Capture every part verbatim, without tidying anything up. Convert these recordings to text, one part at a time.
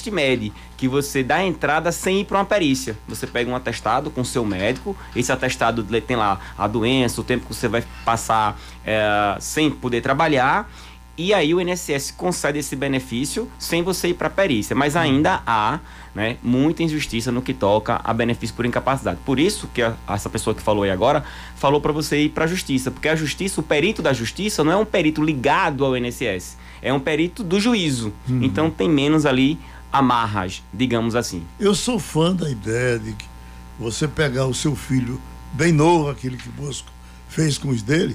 Testmed, que você dá a entrada sem ir para uma perícia. Você pega um atestado com o seu médico, esse atestado tem lá a doença, o tempo que você vai passar é, sem poder trabalhar, e aí o I N S S concede esse benefício sem você ir para a perícia, mas ainda há, né, muita injustiça no que toca a benefício por incapacidade. Por isso que a, essa pessoa que falou aí agora falou para você ir para a justiça, porque a justiça, o perito da justiça não é um perito ligado ao I N S S, é um perito do juízo, hum. então tem menos ali amarras, digamos assim. Eu sou fã da ideia de que você pegar o seu filho bem novo, aquele que Bosco fez com os dele,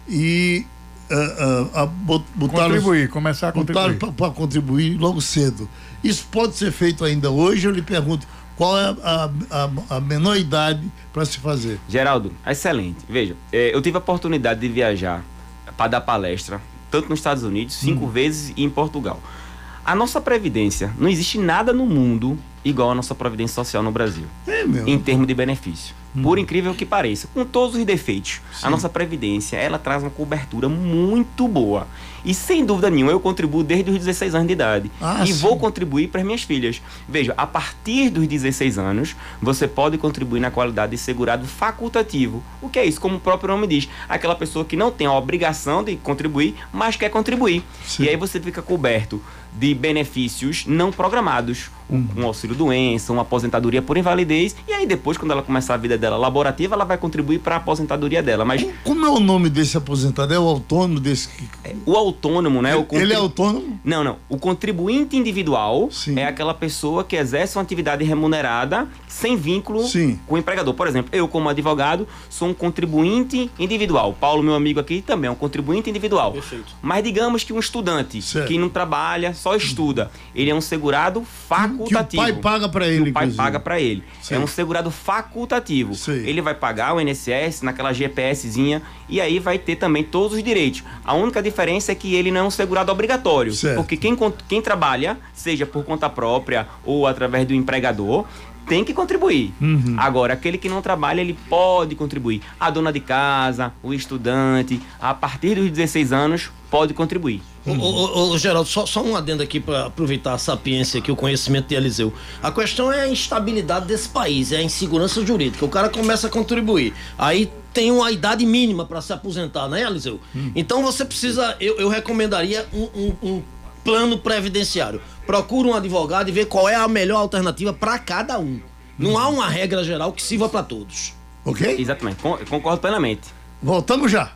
e uh, uh, uh, botar contribuir, começar a contribuir. Para contribuir logo cedo. Isso pode ser feito ainda hoje? Eu lhe pergunto, qual é a, a, a menor idade para se fazer? Geraldo, excelente. Veja, eh, eu tive a oportunidade de viajar para dar palestra, tanto nos Estados Unidos, cinco hum. vezes, e em Portugal. A nossa previdência, não existe nada no mundo igual a nossa previdência social no Brasil. É mesmo? Em termos de benefício. Hum. Por incrível que pareça, com todos os defeitos, sim, a nossa previdência, ela traz uma cobertura muito boa. E sem dúvida nenhuma, eu contribuo desde os dezesseis anos de idade. Ah, e sim, vou contribuir para as minhas filhas. Veja, a partir dos dezesseis anos, você pode contribuir na qualidade de segurado facultativo. O que é isso? Como o próprio nome diz, aquela pessoa que não tem a obrigação de contribuir, mas quer contribuir. Sim. E aí você fica coberto de benefícios não programados, um, um auxílio doença, uma aposentadoria por invalidez, e aí depois, quando ela começar a vida dela laborativa, ela vai contribuir para a aposentadoria dela. Mas como é o nome desse aposentado? É o autônomo desse que... O autônomo, né? Ele, o contribu... ele é autônomo? Não, não. O contribuinte individual, sim, é aquela pessoa que exerce uma atividade remunerada sem vínculo, sim, com o empregador. Por exemplo, eu, como advogado, sou um contribuinte individual. Paulo, meu amigo aqui, também é um contribuinte individual. Perfeito. Mas digamos que um estudante, certo, que não trabalha, só estuda, ele é um segurado facultativo. Que o pai paga para ele, que o pai inclusive. paga para ele. Sim. É um segurado facultativo. Sim. Ele vai pagar o I N S S naquela GPSzinha e aí vai ter também todos os direitos. A única diferença é que ele não é um segurado obrigatório. Certo. Porque quem, quem trabalha, seja por conta própria ou através do empregador, tem que contribuir. Uhum. Agora, aquele que não trabalha, ele pode contribuir. A dona de casa, o estudante, a partir dos dezesseis anos, pode contribuir. Uhum. Ô, ô, ô, Geraldo, só, só um adendo aqui para aproveitar a sapiência aqui, o conhecimento de Eliseu. A questão é a instabilidade desse país, é a insegurança jurídica. O cara começa a contribuir, aí tem uma idade mínima para se aposentar, né, Eliseu? Uhum. Então você precisa, eu, eu recomendaria um, um, um plano previdenciário. Procura um advogado e vê qual é a melhor alternativa para cada um. Não há uma regra geral que sirva para todos. Ok? Exatamente, concordo plenamente. Voltamos já.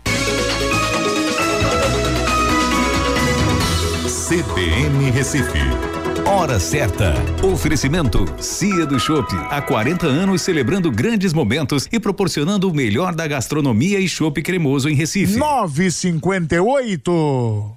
C B N Recife. Hora certa. Oferecimento Cia do Chopp. Há quarenta anos celebrando grandes momentos e proporcionando o melhor da gastronomia e chopp cremoso em Recife. nove e cinquenta e oito.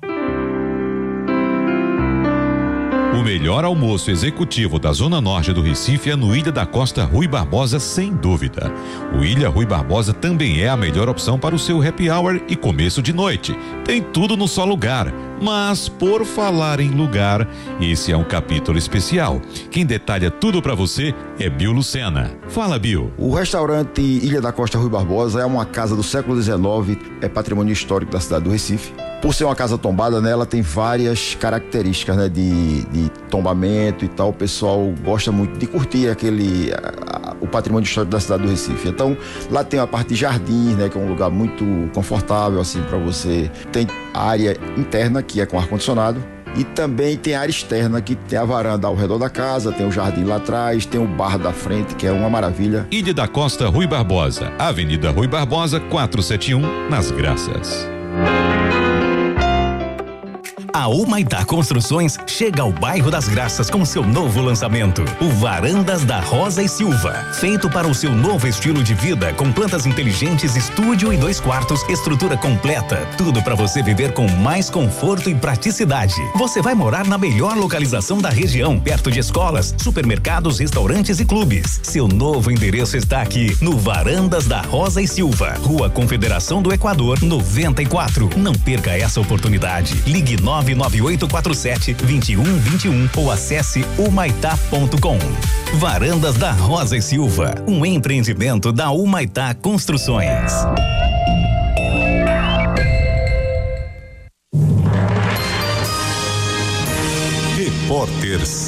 O melhor almoço executivo da Zona Norte do Recife é no Ilha da Costa Rui Barbosa, sem dúvida. O Ilha Rui Barbosa também é a melhor opção para o seu happy hour e começo de noite. Tem tudo no só lugar. Mas, por falar em lugar, esse é um capítulo especial. Quem detalha tudo para você é Bill Lucena. Fala, Bill. O restaurante Ilha da Costa Rui Barbosa é uma casa do século dezenove, é patrimônio histórico da cidade do Recife. Por ser uma casa tombada, né, ela tem várias características, né, de, de tombamento e tal. O pessoal gosta muito de curtir aquele, a, a, o patrimônio histórico da cidade do Recife. Então, lá tem a parte de jardins, né, que é um lugar muito confortável, assim, para você. Tem a área interna, que é com ar-condicionado. E também tem a área externa, que tem a varanda ao redor da casa, tem o jardim lá atrás, tem o bar da frente, que é uma maravilha. Ilha da Costa Rui Barbosa, Avenida Rui Barbosa, quatrocentos e setenta e um, nas Graças. A Humaitá Construções chega ao bairro das Graças com seu novo lançamento, o Varandas da Rosa e Silva. Feito para o seu novo estilo de vida, com plantas inteligentes, estúdio e dois quartos, estrutura completa, tudo para você viver com mais conforto e praticidade. Você vai morar na melhor localização da região, perto de escolas, supermercados, restaurantes e clubes. Seu novo endereço está aqui, no Varandas da Rosa e Silva, Rua Confederação do Equador, noventa e quatro. Não perca essa oportunidade. Ligue nove nove oito quatro sete, dois um dois um ou acesse humaitá ponto com. Varandas da Rosa e Silva, um empreendimento da Humaitá Construções. Repórter